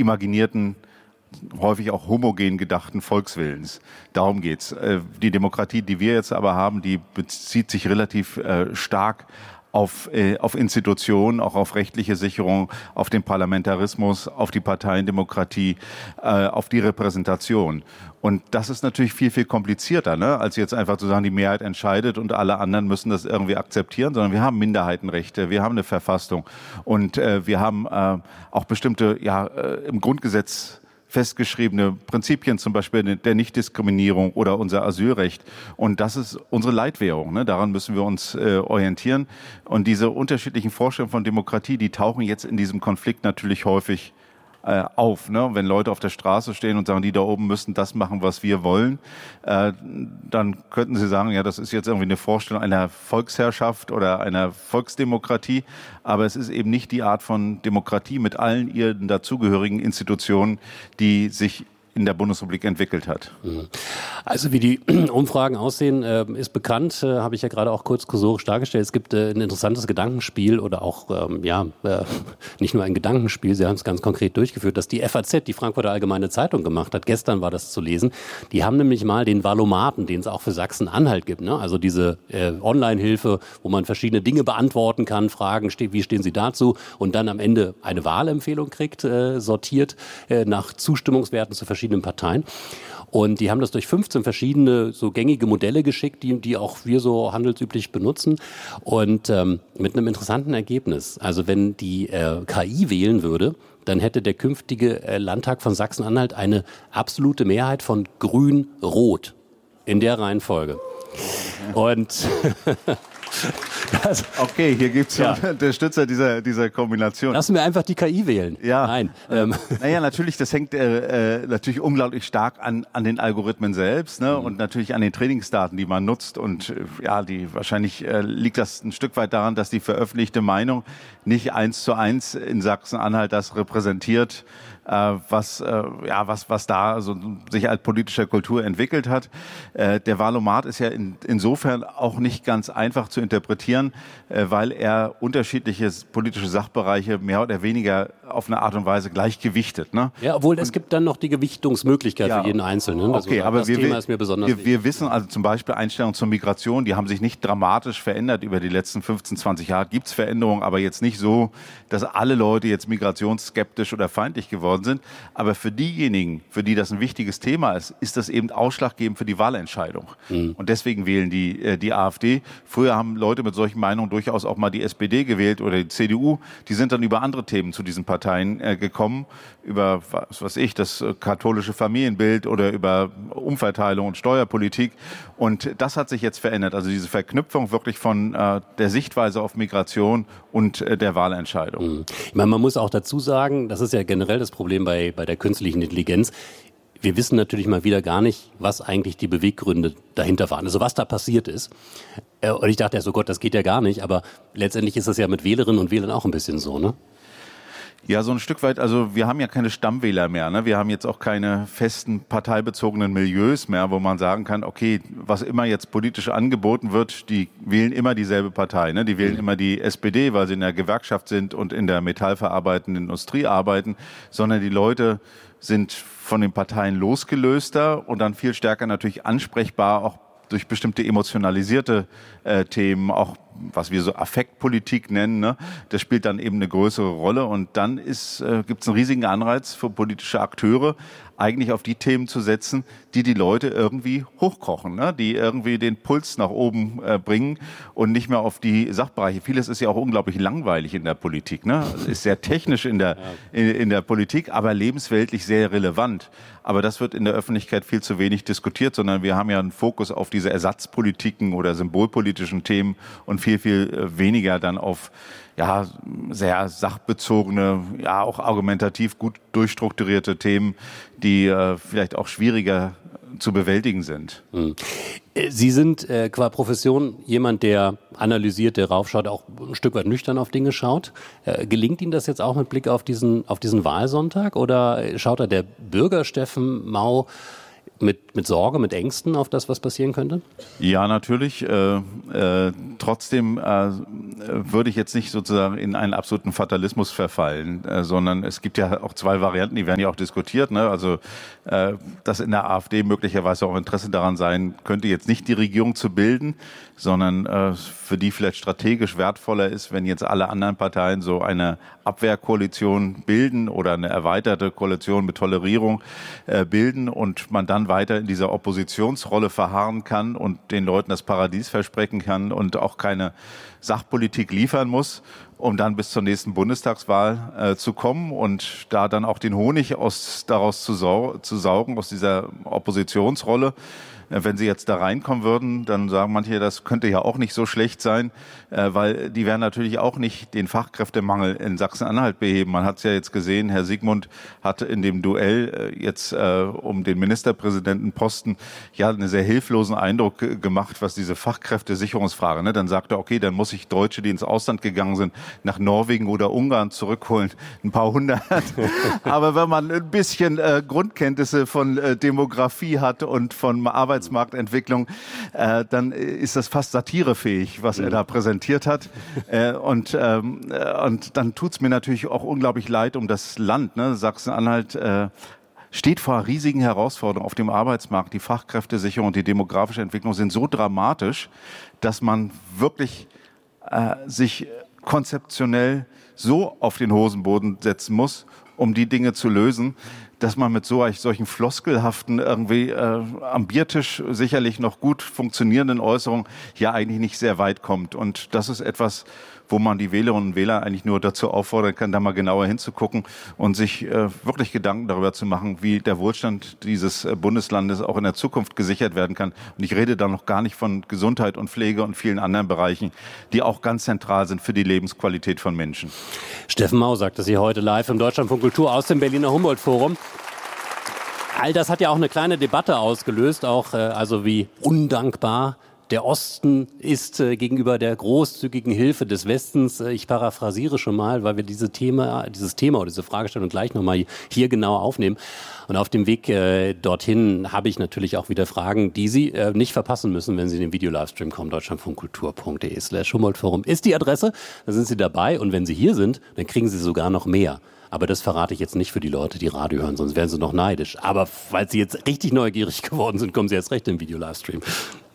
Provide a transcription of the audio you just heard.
imaginierten, häufig auch homogen gedachten Volkswillens. Darum geht's. Die Demokratie, die wir jetzt aber haben, die bezieht sich relativ stark auf Institutionen, auch auf rechtliche Sicherung, auf den Parlamentarismus, auf die Parteiendemokratie, auf die Repräsentation. Und das ist natürlich viel, viel komplizierter, ne, als jetzt einfach zu sagen, die Mehrheit entscheidet und alle anderen müssen das irgendwie akzeptieren, sondern wir haben Minderheitenrechte, wir haben eine Verfassung und wir haben auch bestimmte, im Grundgesetz festgeschriebene Prinzipien, zum Beispiel der Nichtdiskriminierung oder unser Asylrecht. Und das ist unsere Leitwährung. Ne? Daran müssen wir uns orientieren. Und diese unterschiedlichen Vorstellungen von Demokratie, die tauchen jetzt in diesem Konflikt natürlich häufig auf. Ne? Wenn Leute auf der Straße stehen und sagen, die da oben müssten das machen, was wir wollen, dann könnten sie sagen, ja, das ist jetzt irgendwie eine Vorstellung einer Volksherrschaft oder einer Volksdemokratie, aber es ist eben nicht die Art von Demokratie mit allen ihren dazugehörigen Institutionen, die sich in der Bundesrepublik entwickelt hat. Also wie die Umfragen aussehen, ist bekannt, habe ich ja gerade auch kurz kursorisch dargestellt. Es gibt ein interessantes Gedankenspiel oder auch, nicht nur ein Gedankenspiel, Sie haben es ganz konkret durchgeführt, dass die FAZ, die Frankfurter Allgemeine Zeitung, gemacht hat. Gestern war das zu lesen. Die haben nämlich mal den Valomaten, den es auch für Sachsen-Anhalt gibt, ne? Also diese Online-Hilfe, wo man verschiedene Dinge beantworten kann, Fragen, wie stehen Sie dazu? Und dann am Ende eine Wahlempfehlung kriegt, sortiert nach Zustimmungswerten zu verschiedenen Parteien. Und die haben das durch 15 verschiedene so gängige Modelle geschickt, die auch wir so handelsüblich benutzen. Und mit einem interessanten Ergebnis. Also wenn die KI wählen würde, dann hätte der künftige Landtag von Sachsen-Anhalt eine absolute Mehrheit von Grün-Rot in der Reihenfolge. Und okay, hier gibt es Unterstützer dieser Kombination. Lassen wir einfach die KI wählen. Ja. Nein. Naja, natürlich, das hängt natürlich unglaublich stark an den Algorithmen selbst, ne? Und natürlich an den Trainingsdaten, die man nutzt. Und wahrscheinlich liegt das ein Stück weit daran, dass die veröffentlichte Meinung nicht 1:1 in Sachsen-Anhalt das repräsentiert, was da also sich als politische Kultur entwickelt hat. Der Wahlomat ist ja insofern auch nicht ganz einfach zu interpretieren, weil er unterschiedliche politische Sachbereiche mehr oder weniger auf eine Art und Weise gleichgewichtet. Ne? Ja, obwohl es gibt dann noch die Gewichtungsmöglichkeit für jeden Einzelnen. Also okay, aber das Thema ist mir besonders wichtig. Wir wissen also zum Beispiel Einstellungen zur Migration, die haben sich nicht dramatisch verändert über die letzten 15, 20 Jahre. Gibt es Veränderungen, aber jetzt nicht so, dass alle Leute jetzt migrationsskeptisch oder feindlich geworden sind. Aber für diejenigen, für die das ein wichtiges Thema ist, ist das eben ausschlaggebend für die Wahlentscheidung. Und deswegen wählen die AfD. Früher haben Leute mit solchen Meinungen durchaus auch mal die SPD gewählt oder die CDU. Die sind dann über andere Themen zu diesen Parteien gekommen, über was weiß ich, das katholische Familienbild oder über Umverteilung und Steuerpolitik. Und das hat sich jetzt verändert. Also diese Verknüpfung wirklich von der Sichtweise auf Migration und der Wahlentscheidung. Ich meine, man muss auch dazu sagen, das ist ja generell das Problem bei der künstlichen Intelligenz. Wir wissen natürlich mal wieder gar nicht, was eigentlich die Beweggründe dahinter waren. Also was da passiert ist. Und ich dachte ja so, Gott, das geht ja gar nicht. Aber letztendlich ist das ja mit Wählerinnen und Wählern auch ein bisschen so, ne? Ja, so ein Stück weit, also wir haben ja keine Stammwähler mehr, ne? Wir haben jetzt auch keine festen parteibezogenen Milieus mehr, wo man sagen kann, okay, was immer jetzt politisch angeboten wird, die wählen immer dieselbe Partei, ne? Die wählen immer die SPD, weil sie in der Gewerkschaft sind und in der metallverarbeitenden Industrie arbeiten, sondern die Leute sind von den Parteien losgelöster und dann viel stärker natürlich ansprechbar, auch durch bestimmte emotionalisierte Themen, auch was wir so Affektpolitik nennen, ne? Das spielt dann eben eine größere Rolle und dann gibt es einen riesigen Anreiz für politische Akteure, eigentlich auf die Themen zu setzen, die Leute irgendwie hochkochen, ne? Die irgendwie den Puls nach oben bringen und nicht mehr auf die Sachbereiche. Vieles ist ja auch unglaublich langweilig in der Politik, ne? Ist sehr technisch in der Politik, aber lebensweltlich sehr relevant. Aber das wird in der Öffentlichkeit viel zu wenig diskutiert, sondern wir haben ja einen Fokus auf diese Ersatzpolitiken oder symbolpolitischen Themen und viel, viel weniger dann auf sehr sachbezogene, auch argumentativ gut durchstrukturierte Themen, die vielleicht auch schwieriger zu bewältigen sind. Sie sind qua Profession jemand, der analysiert, der raufschaut, auch ein Stück weit nüchtern auf Dinge schaut. Gelingt Ihnen das jetzt auch mit Blick auf diesen Wahlsonntag oder schaut da der Bürger Steffen Mau mit Sorge, mit Ängsten auf das, was passieren könnte? Ja, natürlich. Trotzdem würde ich jetzt nicht sozusagen in einen absoluten Fatalismus verfallen, sondern es gibt ja auch zwei Varianten, die werden ja auch diskutiert. Ne? Also, dass in der AfD möglicherweise auch Interesse daran sein könnte, jetzt nicht die Regierung zu bilden, sondern für die vielleicht strategisch wertvoller ist, wenn jetzt alle anderen Parteien so eine Abwehrkoalition bilden oder eine erweiterte Koalition mit Tolerierung bilden und man dann weiter in dieser Oppositionsrolle verharren kann und den Leuten das Paradies versprechen kann und auch keine Sachpolitik liefern muss, um dann bis zur nächsten Bundestagswahl zu kommen und da dann auch den Honig daraus zu saugen, aus dieser Oppositionsrolle. Wenn sie jetzt da reinkommen würden, dann sagen manche, das könnte ja auch nicht so schlecht sein, weil die werden natürlich auch nicht den Fachkräftemangel in Sachsen-Anhalt beheben. Man hat es ja jetzt gesehen, Herr Siegmund hatte in dem Duell jetzt um den Ministerpräsidentenposten ja einen sehr hilflosen Eindruck gemacht, was diese Fachkräftesicherungsfrage, ne? Dann sagt er, okay, dann muss ich Deutsche, die ins Ausland gegangen sind, nach Norwegen oder Ungarn zurückholen, ein paar hundert. Aber wenn man ein bisschen Grundkenntnisse von Demografie hat und von Arbeitsmarktentwicklung, dann ist das fast satirefähig, was er da präsentiert hat. Und dann tut's mir natürlich auch unglaublich leid um das Land. Ne? Sachsen-Anhalt steht vor riesigen Herausforderungen auf dem Arbeitsmarkt. Die Fachkräftesicherung und die demografische Entwicklung sind so dramatisch, dass man wirklich sich konzeptionell so auf den Hosenboden setzen muss, um die Dinge zu lösen, dass man mit solchen floskelhaften, irgendwie am Biertisch sicherlich noch gut funktionierenden Äußerungen ja eigentlich nicht sehr weit kommt. Und das ist etwas, wo man die Wählerinnen und Wähler eigentlich nur dazu auffordern kann, da mal genauer hinzugucken und sich wirklich Gedanken darüber zu machen, wie der Wohlstand dieses Bundeslandes auch in der Zukunft gesichert werden kann. Und ich rede da noch gar nicht von Gesundheit und Pflege und vielen anderen Bereichen, die auch ganz zentral sind für die Lebensqualität von Menschen. Steffen Mau sagte sie heute live im Deutschlandfunk Kultur aus dem Berliner Humboldt-Forum. All das hat ja auch eine kleine Debatte ausgelöst, auch also wie undankbar der Osten ist gegenüber der großzügigen Hilfe des Westens. Ich paraphrasiere schon mal, weil wir dieses Thema oder diese Fragestellung gleich nochmal hier genauer aufnehmen. Und auf dem Weg dorthin habe ich natürlich auch wieder Fragen, die Sie nicht verpassen müssen, wenn Sie in den Video-Livestream kommen. deutschlandfunkkultur.de/Humboldt-Forum ist die Adresse. Da sind Sie dabei. Und wenn Sie hier sind, dann kriegen Sie sogar noch mehr. Aber das verrate ich jetzt nicht für die Leute, die Radio hören, sonst wären sie noch neidisch. Aber weil Sie jetzt richtig neugierig geworden sind, kommen Sie jetzt recht im Video-Livestream.